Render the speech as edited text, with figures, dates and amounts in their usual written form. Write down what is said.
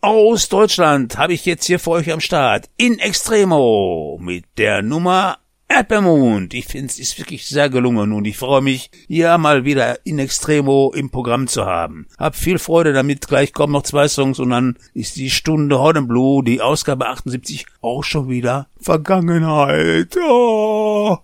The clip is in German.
Aus Deutschland habe ich jetzt hier für euch am Start In Extremo mit der Nummer Erdbeermond. Ich finde, es ist wirklich sehr gelungen und ich freue mich, hier mal wieder In Extremo im Programm zu haben. Hab viel Freude damit, gleich kommen noch 2 Songs und dann ist die Stunde Hot and Blue, die Ausgabe 78, auch schon wieder Vergangenheit. Oh.